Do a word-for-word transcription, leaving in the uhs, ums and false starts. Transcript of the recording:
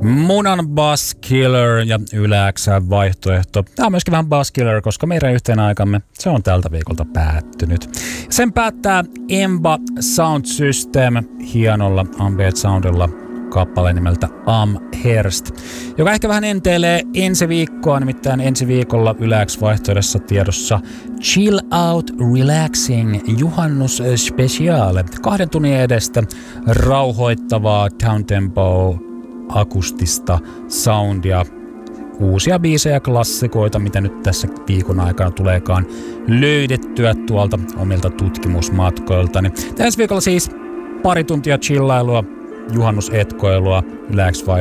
Munan Bass Killer ja Yle X:n vaihtoehto. Tämä on myöskin vähän Bass Killer, koska meidän yhteen aikamme se on tältä viikolta päättynyt. Sen päättää Emba Sound System hienolla ambient soundilla kappale nimeltä Amherst, joka ehkä vähän enteilee ensi viikkoa, nimittäin ensi viikolla Yle X-vaihtoehdossa tiedossa Chill Out Relaxing Juhannus Special. Kahden tunnin edestä rauhoittavaa downtempo akustista soundia, uusia biisejä, klassikoita, mitä nyt tässä viikon aikana tuleekaan löydettyä tuolta omilta tutkimusmatkoiltani. Tässä viikolla siis pari tuntia chillailua, juhannusetkoilua, Yle X